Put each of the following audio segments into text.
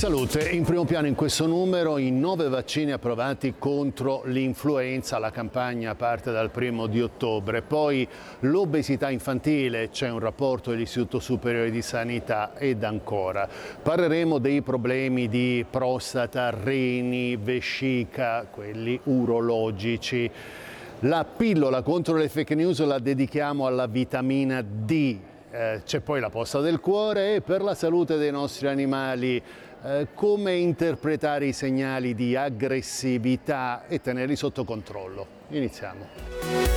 Salute, in primo piano in questo numero i 9 vaccini approvati contro l'influenza, la campagna parte dal 1° di ottobre, poi l'obesità infantile, c'è un rapporto dell'Istituto Superiore di Sanità ed ancora. Parleremo dei problemi di prostata, reni, vescica, quelli urologici. La pillola contro le fake news la dedichiamo alla vitamina D. C'è poi la posta del cuore e per la salute dei nostri animali come interpretare i segnali di aggressività e tenerli sotto controllo. Iniziamo.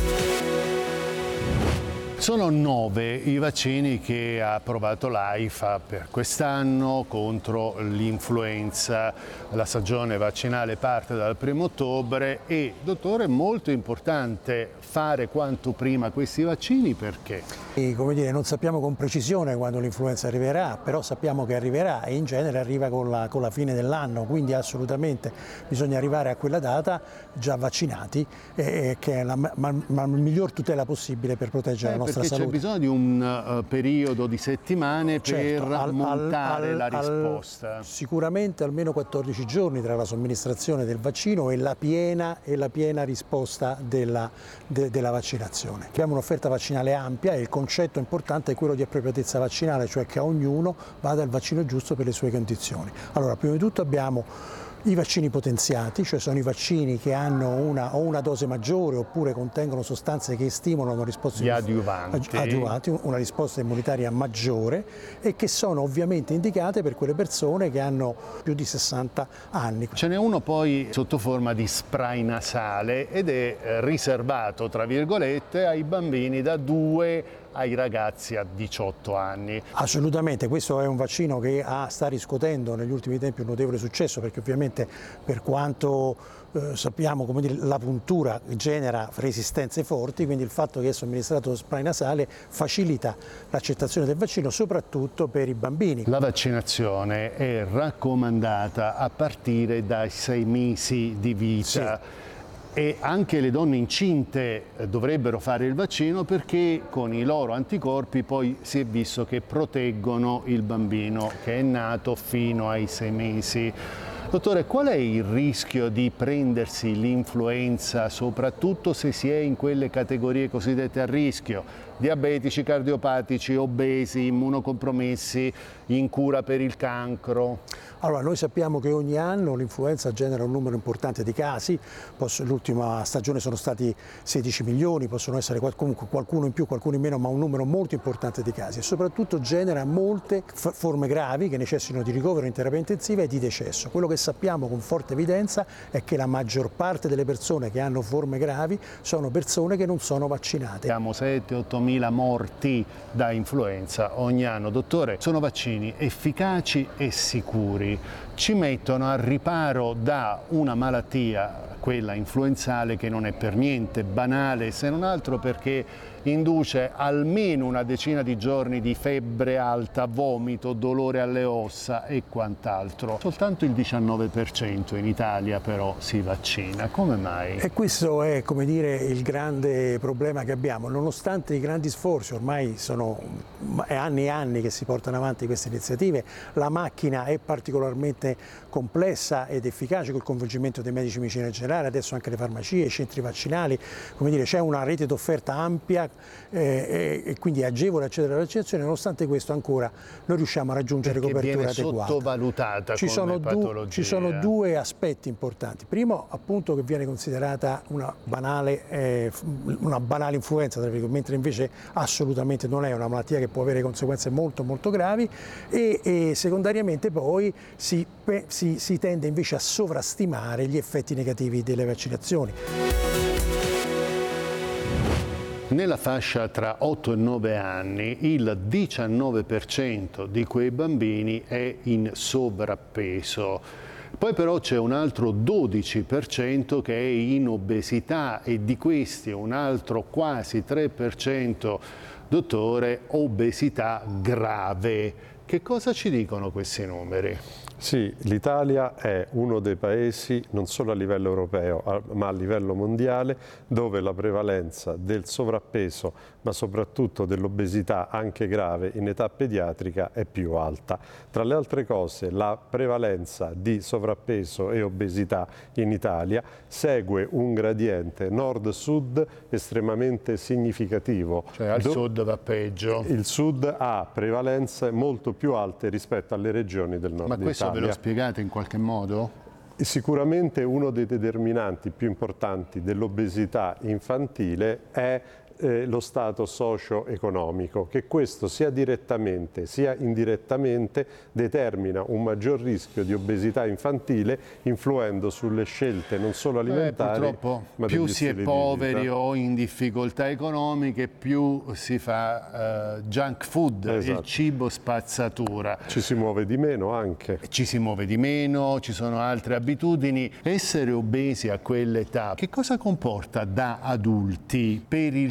Sono 9 i vaccini che ha approvato l'AIFA per quest'anno contro l'influenza. La stagione vaccinale parte dal 1° ottobre e, dottore, è molto importante fare quanto prima questi vaccini perché? Come dire, non sappiamo con precisione quando l'influenza arriverà, però sappiamo che arriverà e in genere arriva con la fine dell'anno, quindi assolutamente bisogna arrivare a quella data già vaccinati, che è la miglior tutela possibile per proteggere la nostra salute. Perché c'è bisogno di un periodo di settimane per montare la risposta. Sicuramente almeno 14 giorni tra la somministrazione del vaccino e la piena risposta della vaccinazione. Abbiamo un'offerta vaccinale ampia e il concetto importante è quello di appropriatezza vaccinale, cioè che a ognuno vada il vaccino giusto per le sue condizioni. Allora, prima di tutto abbiamo i vaccini potenziati, cioè sono i vaccini che hanno una dose maggiore oppure contengono sostanze che stimolano gli adiuvanti, una risposta immunitaria maggiore e che sono ovviamente indicate per quelle persone che hanno più di 60 anni. Ce n'è uno poi sotto forma di spray nasale ed è riservato, tra virgolette, ai bambini da 2 ai ragazzi a 18 anni. Assolutamente, questo è un vaccino che sta riscuotendo negli ultimi tempi un notevole successo perché ovviamente per quanto sappiamo, come dire, la puntura genera resistenze forti, quindi il fatto che è somministrato spray nasale facilita l'accettazione del vaccino soprattutto per i bambini. La vaccinazione è raccomandata a partire dai 6 mesi di vita. Sì. E anche le donne incinte dovrebbero fare il vaccino perché con i loro anticorpi poi si è visto che proteggono il bambino che è nato fino ai 6 mesi. Dottore, qual è il rischio di prendersi l'influenza, soprattutto se si è in quelle categorie cosiddette a rischio? Diabetici, cardiopatici, obesi, immunocompromessi, in cura per il cancro? Allora, noi sappiamo che ogni anno l'influenza genera un numero importante di casi, l'ultima stagione sono stati 16 milioni, possono essere comunque qualcuno in più, qualcuno in meno, ma un numero molto importante di casi e soprattutto genera molte forme gravi che necessitano di ricovero in terapia intensiva e di decesso. Quello che sappiamo con forte evidenza è che la maggior parte delle persone che hanno forme gravi sono persone che non sono vaccinate. Abbiamo 7-8 mila morti da influenza ogni anno. Dottore, sono vaccini efficaci e sicuri. Ci mettono al riparo da una malattia, quella influenzale, che non è per niente banale, se non altro perché induce almeno una decina di giorni di febbre alta, vomito, dolore alle ossa e quant'altro. Soltanto il 19% in Italia però si vaccina. Come mai? E questo è, come dire, il grande problema che abbiamo. Nonostante i grandi sforzi, ormai sono anni e anni che si portano avanti queste iniziative, la macchina è particolarmente complessa ed efficace col coinvolgimento dei medici di medicina generale, adesso anche le farmacie, i centri vaccinali, come dire, c'è una rete d'offerta ampia e quindi agevole accedere alla vaccinazione. Nonostante questo ancora non riusciamo a raggiungere copertura adeguata. Viene sottovalutata come patologia. Ci sono 2 aspetti importanti. Primo, appunto, che viene considerata una banale influenza, mentre invece assolutamente non è una malattia che può avere conseguenze molto molto gravi e secondariamente poi si tende invece a sovrastimare gli effetti negativi delle vaccinazioni. Nella fascia tra 8 e 9 anni il 19% di quei bambini è in sovrappeso. Poi però c'è un altro 12% che è in obesità e di questi un altro quasi 3%, dottore, obesità grave. Che cosa ci dicono questi numeri? Sì, l'Italia è uno dei paesi, non solo a livello europeo, ma a livello mondiale, dove la prevalenza del sovrappeso, ma soprattutto dell'obesità anche grave in età pediatrica è più alta. Tra le altre cose, la prevalenza di sovrappeso e obesità in Italia segue un gradiente nord-sud estremamente significativo. Cioè al sud va peggio. Il sud ha prevalenze molto più alte rispetto alle regioni del nord Ma questo Italia. ve lo spiegate in qualche modo? Sicuramente uno dei determinanti più importanti dell'obesità infantile è lo stato socio-economico, che questo sia direttamente sia indirettamente determina un maggior rischio di obesità infantile, influendo sulle scelte non solo alimentari, purtroppo ma più degli si è stili di poveri vita. o in difficoltà economiche, più si fa junk food, il Esatto. cibo spazzatura. Ci si muove di meno anche. Ci si muove di meno, ci sono altre abitudini. Essere obesi a quell'età, che cosa comporta da adulti per il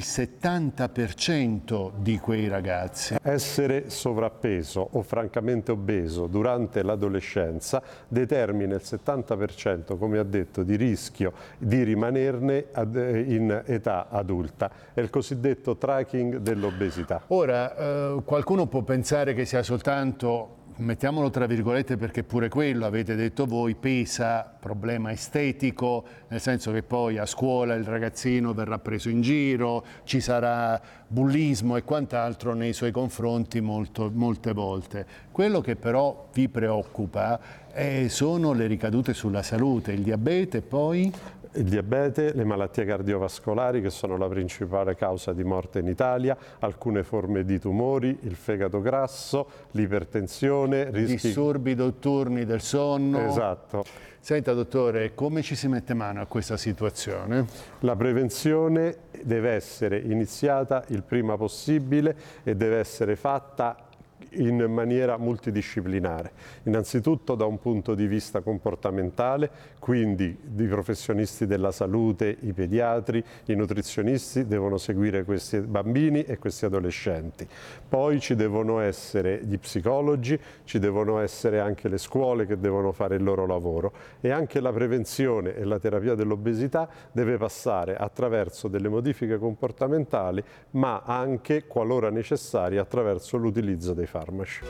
70% di quei ragazzi? Essere sovrappeso o francamente obeso durante l'adolescenza determina il 70%, come ha detto, di rischio di rimanerne in età adulta. È il cosiddetto tracking dell'obesità. Ora, qualcuno può pensare che sia soltanto, mettiamolo tra virgolette perché pure quello, avete detto voi, pesa, problema estetico, nel senso che poi a scuola il ragazzino verrà preso in giro, ci sarà bullismo e quant'altro nei suoi confronti molte volte. Quello che però vi preoccupa sono le ricadute sulla salute, il diabete poi? Il diabete, le malattie cardiovascolari che sono la principale causa di morte in Italia, alcune forme di tumori, il fegato grasso, l'ipertensione, Disturbi notturni del sonno. Esatto. Senta dottore, come ci si mette mano a questa situazione? La prevenzione deve essere iniziata il prima possibile e deve essere fatta in maniera multidisciplinare. Innanzitutto da un punto di vista comportamentale, quindi i professionisti della salute, i pediatri, i nutrizionisti devono seguire questi bambini e questi adolescenti. Poi ci devono essere gli psicologi, ci devono essere anche le scuole che devono fare il loro lavoro e anche la prevenzione e la terapia dell'obesità deve passare attraverso delle modifiche comportamentali, ma anche, qualora necessarie, attraverso l'utilizzo dei farmaci.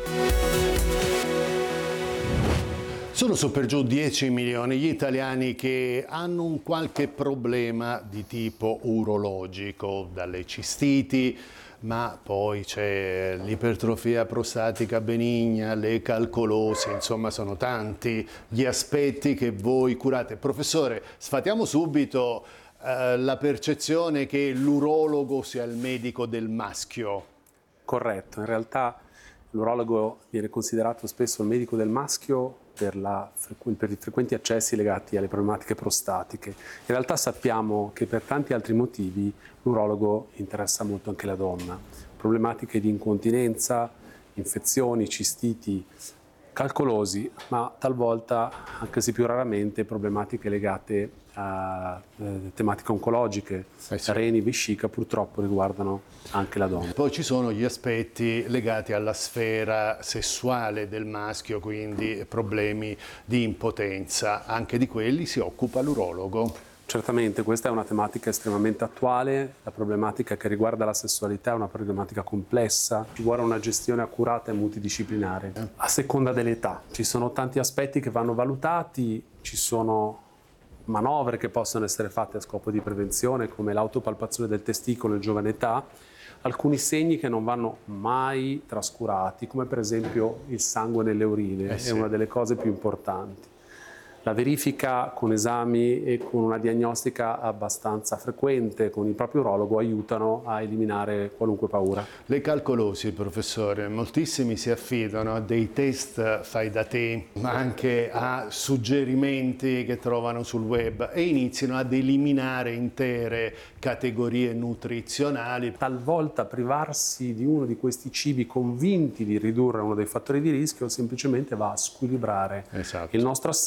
Sono su per giù 10 milioni gli italiani che hanno un qualche problema di tipo urologico, dalle cistiti, ma poi c'è l'ipertrofia prostatica benigna, le calcolosi, insomma sono tanti gli aspetti che voi curate. Professore, sfatiamo subito la percezione che l'urologo sia il medico del maschio. Corretto, in realtà l'urologo viene considerato spesso il medico del maschio per i frequenti accessi legati alle problematiche prostatiche. In realtà sappiamo che per tanti altri motivi l'urologo interessa molto anche la donna. Problematiche di incontinenza, infezioni, cistiti, calcolosi, ma talvolta, anche se più raramente, problematiche legate a tematiche oncologiche, sì. reni, vescica, purtroppo riguardano anche la donna. Poi ci sono gli aspetti legati alla sfera sessuale del maschio, quindi problemi di impotenza, anche di quelli si occupa l'urologo. Certamente, questa è una tematica estremamente attuale, la problematica che riguarda la sessualità è una problematica complessa, ci vuole una gestione accurata e multidisciplinare. A seconda dell'età, ci sono tanti aspetti che vanno valutati, ci sono manovre che possono essere fatte a scopo di prevenzione, come l'autopalpazione del testicolo in giovane età, alcuni segni che non vanno mai trascurati, come per esempio il sangue nelle urine, sì. È una delle cose più importanti. La verifica con esami e con una diagnostica abbastanza frequente con il proprio urologo aiutano a eliminare qualunque paura. Le calcolosi, professore, moltissimi si affidano a dei test fai da te, ma anche a suggerimenti che trovano sul web e iniziano ad eliminare intere categorie nutrizionali. Talvolta privarsi di uno di questi cibi convinti di ridurre uno dei fattori di rischio semplicemente va a squilibrare il nostro assetto con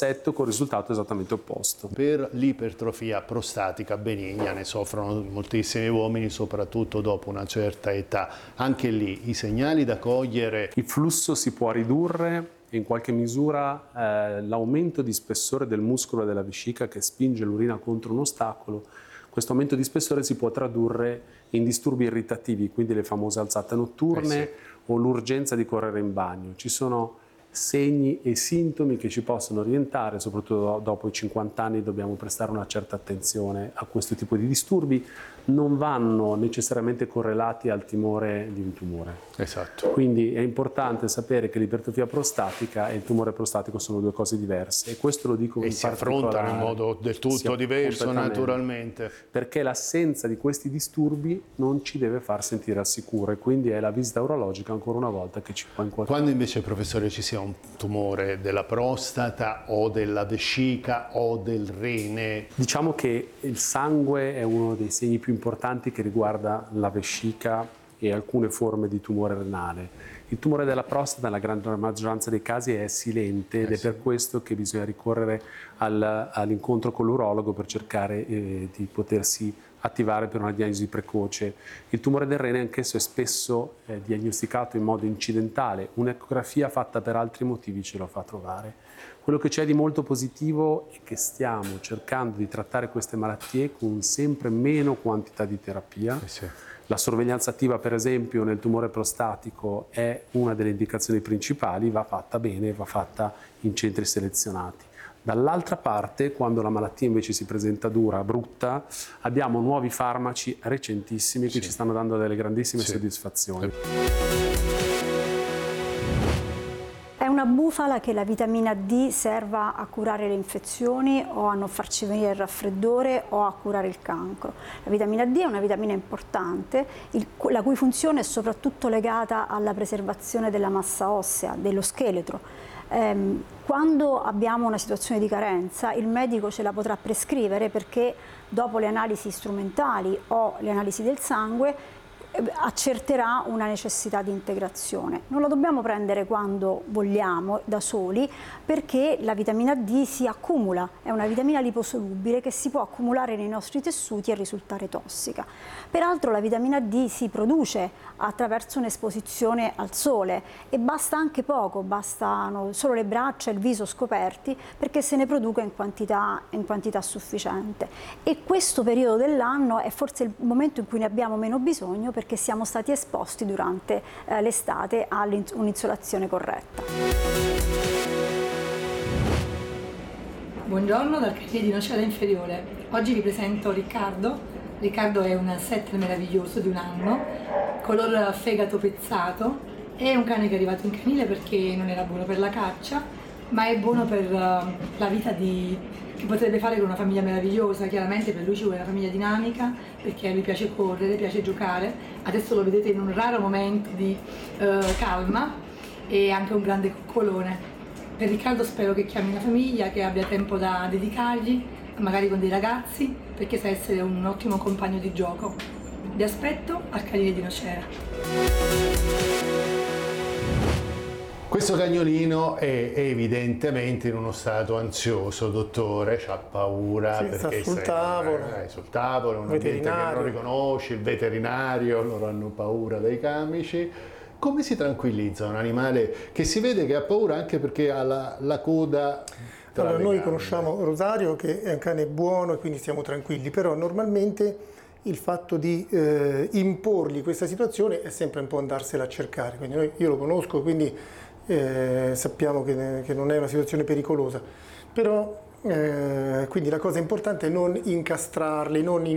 risultato esattamente opposto. Per l'ipertrofia prostatica benigna ne soffrono moltissimi uomini, soprattutto dopo una certa età. Anche lì i segnali da cogliere. Il flusso si può ridurre e in qualche misura l'aumento di spessore del muscolo della vescica che spinge l'urina contro un ostacolo, questo aumento di spessore si può tradurre in disturbi irritativi, quindi le famose alzate notturne o l'urgenza di correre in bagno. Ci sono segni e sintomi che ci possono orientare, soprattutto dopo i 50 anni dobbiamo prestare una certa attenzione a questo tipo di disturbi, non vanno necessariamente correlati al timore di un tumore. Esatto. Quindi è importante sapere che l'ipertrofia prostatica e il tumore prostatico sono due cose diverse e questo lo dico e in si affrontano in modo del tutto diverso naturalmente. Perché l'assenza di questi disturbi non ci deve far sentire al sicuro e quindi è la visita urologica ancora una volta che ci può inquadrare. Quando invece, professore, ci sia un tumore della prostata o della vescica o del rene? Diciamo che il sangue è uno dei segni più importanti che riguarda la vescica e alcune forme di tumore renale. Il tumore della prostata nella grande maggioranza dei casi è silente ed è per questo che bisogna ricorrere all'incontro con l'urologo per cercare di potersi attivare per una diagnosi precoce. Il tumore del rene anch'esso è spesso diagnosticato in modo incidentale, un'ecografia fatta per altri motivi ce lo fa trovare. Quello che c'è di molto positivo è che stiamo cercando di trattare queste malattie con sempre meno quantità di terapia. La sorveglianza attiva, per esempio, nel tumore prostatico è una delle indicazioni principali, va fatta bene, va fatta in centri selezionati. Dall'altra parte, quando la malattia invece si presenta dura, brutta, abbiamo nuovi farmaci recentissimi che ci stanno dando delle grandissime soddisfazioni. È una bufala che la vitamina D serva a curare le infezioni o a non farci venire il raffreddore o a curare il cancro. La vitamina D è una vitamina importante, la cui funzione è soprattutto legata alla preservazione della massa ossea, dello scheletro. Quando abbiamo una situazione di carenza, il medico ce la potrà prescrivere perché dopo le analisi strumentali o le analisi del sangue accerterà una necessità di integrazione. Non la dobbiamo prendere quando vogliamo, da soli, perché la vitamina D si accumula, è una vitamina liposolubile che si può accumulare nei nostri tessuti e risultare tossica. Peraltro la vitamina D si produce attraverso un'esposizione al sole e basta anche poco, bastano solo le braccia e il viso scoperti perché se ne produca in quantità sufficiente. E questo periodo dell'anno è forse il momento in cui ne abbiamo meno bisogno perché siamo stati esposti durante l'estate a un'insolazione corretta. Buongiorno dal canile di Nocera Inferiore. Oggi vi presento Riccardo. Riccardo è un setter meraviglioso di 1 anno, color fegato pezzato. È un cane che è arrivato in canile perché non era buono per la caccia, ma è buono per la vita che potrebbe fare con una famiglia meravigliosa. Chiaramente per lui ci vuole una famiglia dinamica, perché a lui piace correre, piace giocare. Adesso lo vedete in un raro momento di calma e anche un grande coccolone. Per Riccardo spero che chiami una famiglia, che abbia tempo da dedicargli, magari con dei ragazzi, perché sa essere un ottimo compagno di gioco. Vi aspetto al canile di Nocera. Questo cagnolino è evidentemente in uno stato ansioso, dottore, c'ha paura perché sta sul tavolo. Sul tavolo, un ambiente che non riconosci, il veterinario, loro hanno paura dei camici. Come si tranquillizza un animale che si vede che ha paura anche perché ha la coda tra allora, le noi gambe? conosciamo Rosario che è un cane buono e quindi stiamo tranquilli, però normalmente il fatto di imporgli questa situazione è sempre un po' andarsela a cercare, quindi io lo conosco, quindi sappiamo che non è una situazione pericolosa, però quindi la cosa importante è non incastrarli, non